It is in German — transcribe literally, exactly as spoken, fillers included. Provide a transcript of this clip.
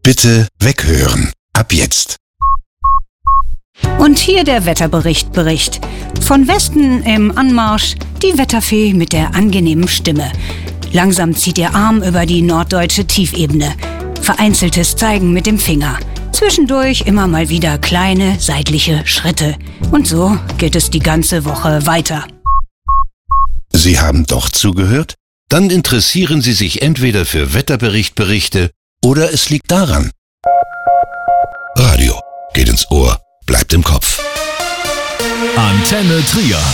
Bitte weghören. Ab jetzt. Und hier der Wetterbericht Bericht. Von Westen im Anmarsch die Wetterfee mit der angenehmen Stimme. Langsam zieht ihr Arm über die norddeutsche Tiefebene. Vereinzeltes Zeigen mit dem Finger. Zwischendurch immer mal wieder kleine seitliche Schritte. Und so geht es die ganze Woche weiter. Sie haben doch zugehört? Dann interessieren Sie sich entweder für Wetterberichtberichte oder es liegt daran. Radio geht ins Ohr, bleibt im Kopf. Antenne Trier.